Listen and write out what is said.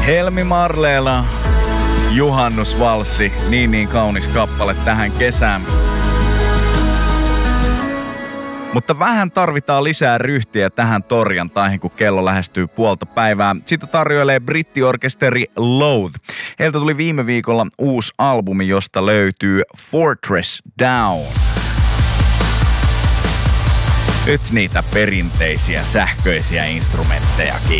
Helmi Marleela, Juhannusvalssi, niin kaunis kappale tähän kesään. Mutta vähän tarvitaan lisää ryhtiä tähän torjantaihin, kun kello lähestyy puolta päivää. Sitä tarjoilee brittiorkesteri Loathe. Heiltä tuli viime viikolla uusi albumi, josta löytyy Fortress Down. Nyt niitä perinteisiä sähköisiä instrumenttejakin.